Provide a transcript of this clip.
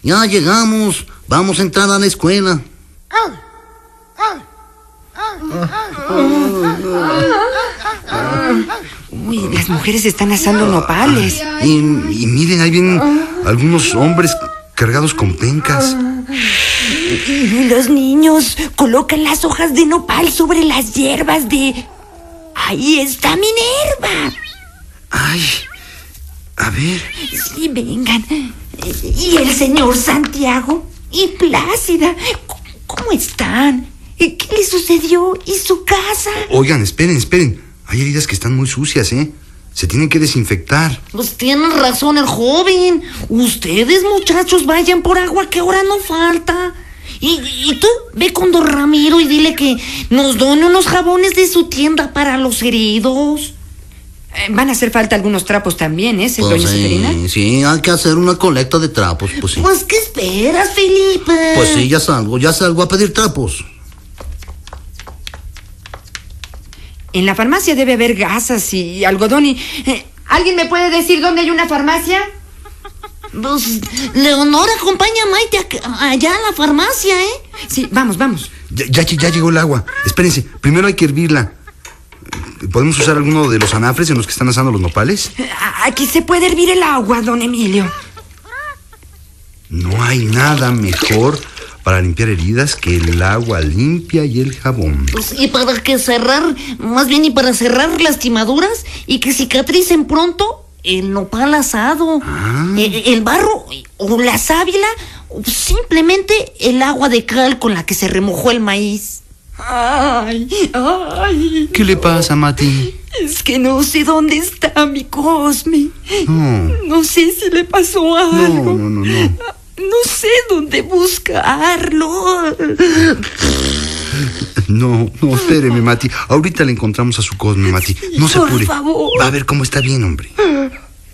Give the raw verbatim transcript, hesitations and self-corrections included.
Ya llegamos. Vamos a entrar a la escuela. Uy, las mujeres están asando nopales. Y, y miren, ahí vienen algunos hombres cargados con pencas. Y los niños colocan las hojas de nopal sobre las hierbas de... ¡Ahí está Minerva! Ay, a ver. Sí, vengan. Y el señor Santiago y Plácida. ¿Cómo están? ¿Qué le sucedió? ¿Y su casa? Oigan, esperen, esperen. Hay heridas que están muy sucias, ¿eh? Se tienen que desinfectar. Pues tiene razón el joven. Ustedes, muchachos, vayan por agua que ahora no falta. Y, y tú, ve con don Ramiro y dile que nos done unos jabones de su tienda para los heridos. Eh, van a hacer falta algunos trapos también, ¿eh, Pues doña Severina? sí, sí, hay que hacer una colecta de trapos, pues sí. Pues, ¿qué esperas, Felipe? Pues sí, ya salgo, ya salgo a pedir trapos. En la farmacia debe haber gasas y algodón y... eh, ¿alguien me puede decir dónde hay una farmacia? Pues, Leonora acompaña a Maite a- allá a la farmacia, ¿eh? Sí, vamos, vamos. Ya, ya, ya llegó el agua. Espérense, primero hay que hervirla. ¿Podemos usar alguno de los anafres en los que están asando los nopales? A- Aquí se puede hervir el agua, don Emilio. No hay nada mejor para limpiar heridas que el agua limpia y el jabón. Pues, y para que cerrar, más bien y para cerrar lastimaduras y que cicatricen pronto, el nopal asado, Ah. el, el barro o la sábila, o simplemente el agua de cal con la que se remojó el maíz. Ay, ay. ¿Qué le pasa, Mati? Es que no sé dónde está mi Cosme. No. No sé si le pasó algo. No, no, no, no. No sé dónde buscarlo. No, no, espéreme, Mati. Ahorita le encontramos a su Cosme, Mati. No se Por apure. favor. Va a ver cómo está bien, hombre.